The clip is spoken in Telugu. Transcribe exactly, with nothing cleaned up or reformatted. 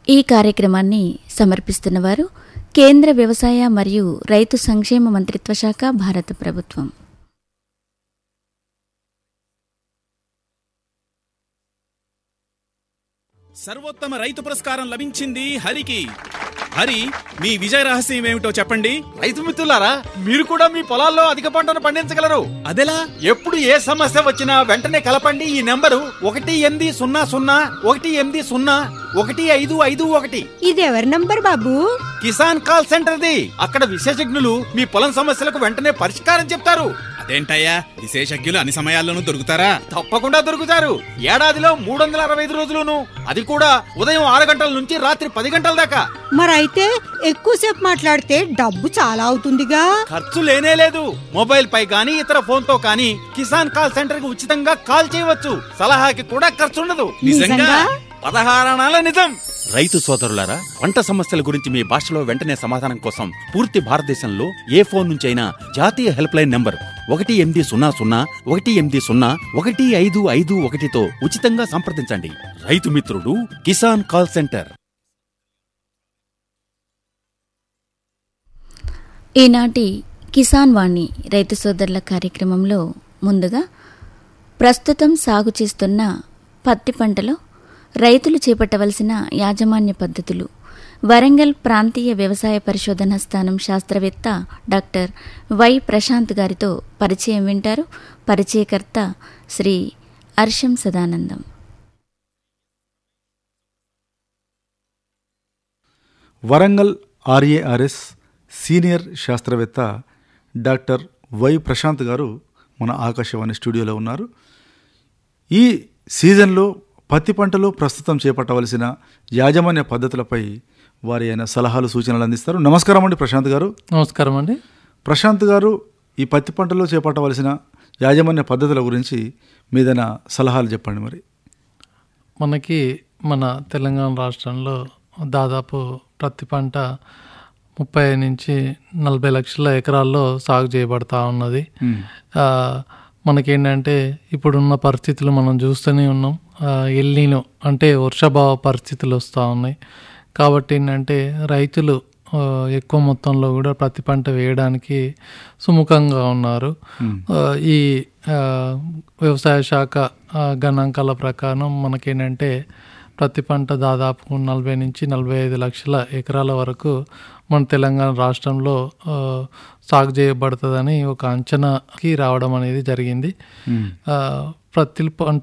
ఈ కార్యక్రమాన్ని సమర్పిస్తున్నవారు కేంద్ర వ్యవసాయ మరియు రైతు సంక్షేమ మంత్రిత్వ శాఖ, భారత ప్రభుత్వం. సర్వోత్తమ రైతు పురస్కారం లభించింది హరికి. హరి, మీ విజయ రహస్యం ఏమిటో చెప్పండి. రైతు మిత్రులారా, మీరు కూడా మీ పొలాల్లో అధిక పంటను పండించగలరు. అదెలా? ఎప్పుడు ఏ సమస్య వచ్చినా వెంటనే కలపండి ఈ నెంబరు ఒకటి ఎనిమిది సున్నా సున్నా ఒకటి ఎనిమిది సున్నా ఒకటి ఐదు ఐదు ఒకటి. ఇది ఎవరి నంబర్ బాబు? కిసాన్ కాల్ సెంటర్ది. అక్కడ విశేషజ్ఞులు మీ పొలం సమస్యలకు వెంటనే పరిష్కారం చెప్తారు. అదేంటయ్యా, విశేషజ్ఞులు అన్ని సమయాల్లోనూ దొరుకుతారా? తప్పకుండా దొరుకుతారు. ఏడాదిలో మూడు వందల అరవై ఐదు రోజులును, అది కూడా ఉదయం ఆరు గంటల నుంచి రాత్రి పది గంటల దాకా. మరైతే ఎక్కువసేపు మాట్లాడితే డబ్బు చాలా అవుతుందిగా. ఖర్చు లేనే లేదు. మొబైల్ పై గానీ ఇతర ఫోన్ తో కానీ కిసాన్ కాల్ సెంటర్ కి ఉచితంగా కాల్ చేయవచ్చు. సలహాకి కూడా ఖర్చు ఉండదు. నిజంగా? పదహారణాల నిజం. రైతు సోదరులారా, పంట సమస్యల గురించి మీ భాషలో వెంటనే సమాధానం కోసం పూర్తి భారతదేశంలో ఏ ఫోన్ నుంచైనా జాతీయ హెల్ప్ లైన్ నంబర్ ఒకటి ఎనిమిది సున్నా సున్నా ఒకటి ఎనిమిది సున్నా ఒకటి ఐదు ఐదు ఒకటితో ఉచితంగా సంప్రదించండి. రైతు మిత్రుడు కిసాన్ కాల్ సెంటర్. ఈనాటి కిసాన్ వాణి రైతు సోదరుల కార్యక్రమంలో ముందుగా ప్రస్తుతం సాగు చేస్తున్న పత్తి పంటలో రైతులు చేపట్టవలసిన యాజమాన్య పద్ధతులు, వరంగల్ ప్రాంతీయ వ్యవసాయ పరిశోధనా స్థానం శాస్త్రవేత్త డాక్టర్ వై ప్రశాంత్ గారితో పరిచయం వింటారు. పరిచయకర్త శ్రీ అర్షం సదానందం. వరంగల్ ఆర్ఏఆర్ఎస్ సీనియర్ శాస్త్రవేత్త డాక్టర్ వై ప్రశాంత్ గారు మన ఆకాశవాణి స్టూడియోలో ఉన్నారు. ఈ సీజన్లో పత్తి పంటలో ప్రస్తుతం చేపట్టవలసిన యాజమాన్య పద్ధతులపై వారి అయిన సలహాలు, సూచనలు అందిస్తారు. నమస్కారం అండి ప్రశాంత్ గారు. నమస్కారం అండి. ప్రశాంత్ గారు, ఈ పత్తి పంటలో చేపట్టవలసిన యాజమాన్య పద్ధతుల గురించి మీదైనా సలహాలు చెప్పండి. మరి మనకి మన తెలంగాణ రాష్ట్రంలో దాదాపు ప్రతి పంట ముప్పై నుంచి నలభై లక్షల ఎకరాల్లో సాగు చేయబడతా ఉన్నది. మనకేంటంటే ఇప్పుడున్న పరిస్థితులు మనం చూస్తూనే ఉన్నాం. ఎల్నినో అంటే వర్షాభావ పరిస్థితులు వస్తూ ఉన్నాయి. కాబట్టి ఏంటంటే రైతులు ఎక్కువ మొత్తంలో కూడా ప్రతి పంట వేయడానికి సుముఖంగా ఉన్నారు. ఈ వ్యవసాయ శాఖ గణాంకాల ప్రకారం మనకేంటంటే ప్రతి పంట దాదాపు నలభై నుంచి నలభై ఐదు లక్షల ఎకరాల వరకు మన తెలంగాణ రాష్ట్రంలో సాగు చేయబడుతుందని ఒక అంచనాకి రావడం అనేది జరిగింది. ప్రతి పంట